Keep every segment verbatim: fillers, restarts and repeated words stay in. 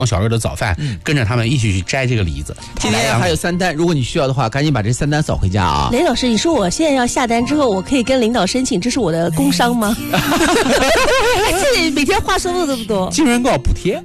小肉的早饭，嗯、跟着他们一起去摘这个梨子。 今天还有三单，如果你需要的话，赶紧把这三单扫回家啊！ 雷老师，你说我现在要下单之后，我可以跟领导申请，这是我的工伤吗？这每天话说的这么多， 金润糕补贴。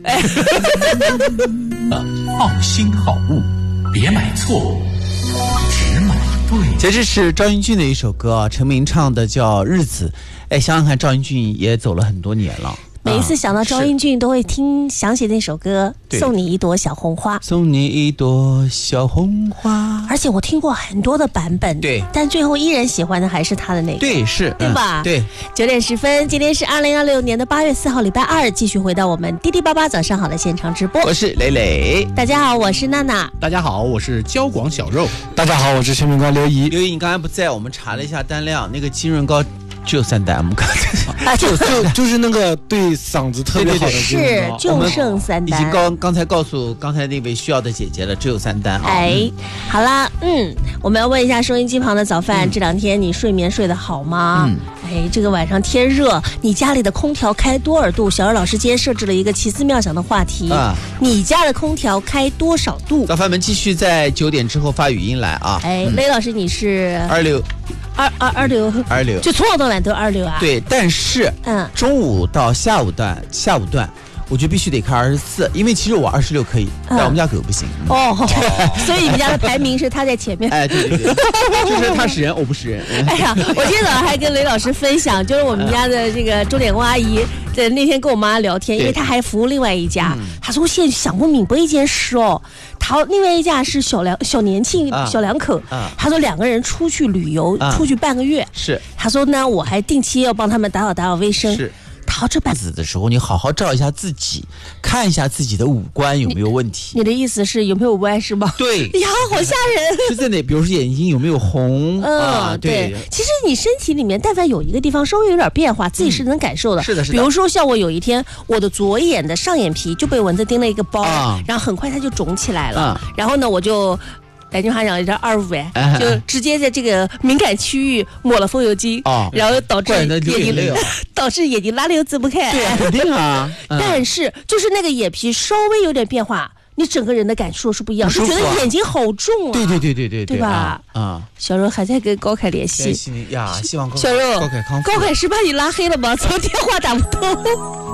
好心好物，别买错，只买对。 其实是赵英俊的一首歌，陈明唱的叫《日子》。哎，想想看，赵英俊也走了很多年了。 每一次想到赵英俊，都会听想起那首歌《送你一朵小红花》。 送你一朵小红花。 而且我听过很多的版本， 对， 但最后依然喜欢的还是他的那个。 对，是， 对吧？ 嗯、对。 九点十分，今天是二零二六年的八月四号，礼拜二，继续回到我们滴滴八八早上好的现场直播。 我是磊磊， 大家好，我是娜娜。 大家好，我是焦广小肉。 大家好，我是陈明糕刘怡。 刘怡，你刚才不在，我们查了一下单量，那个金润糕。只有三单，我们刚才啊，就就就是那个对嗓子特别好的， 是就剩三单。 已经刚刚才告诉刚才那位需要的姐姐了，只有三单啊。 哎，好啦，嗯，我们要问一下收音机旁的早饭，嗯、这两天你睡眠睡得好吗？嗯，哎，这个晚上天热，你家里的空调开多少度？小二老师今天设置了一个奇思妙想的话题啊，你家的空调开多少度？ 早饭们继续在九点之后发语音来啊。 哎，嗯、雷老师你是二六。 二二二六二六， 就从早到晚都二六啊。 对，但是嗯，中午到下午段，下午段，我觉得必须得开二十四，因为其实我二十六可以，但我们家狗不行。 哦，所以你们家的排名是他在前面。 哎，对对对，就是他是人，我不是人。 哎呀，我今天早上还跟雷老师分享，就是我们家的这个钟点工阿姨，在那天跟我妈聊天，因为她还服务另外一家，她说我现在想不明白一件事哦。他另外一家是小两小年轻、啊、小两口，啊、他说两个人出去旅游，啊、出去半个月， 是他说呢，我还定期要帮他们打扫打扫卫生。 是， 他说这半子的时候，你好好照一下自己，看一下自己的五官有没有问题。 你, 你的意思是有没有歪是吗？ 对呀，好吓人。 是在哪？比如说眼睛有没有红？ 嗯， 啊、对, 对。其实你身体里面，但凡有一个地方稍微有点变化，自己是能感受的。 嗯、是的，是的。 比如说像我有一天，我的左眼的上眼皮就被蚊子叮了一个包，啊、然后很快它就肿起来了。啊、然后呢，我就。南京话讲有点二五哎，就直接在这个敏感区域抹了风油精，哦、然后导致眼睛、哦、导致眼睛拉溜子不开。 对、啊，肯定啊。 嗯、但是就是那个眼皮稍微有点变化，你整个人的感受是不一样，就、啊、觉得眼睛好重啊。 对对对对对对吧？啊， 啊小柔还在跟高凯联系呀，希望小柔高凯康复。 高凯是把你拉黑了吗？怎么电话打不通？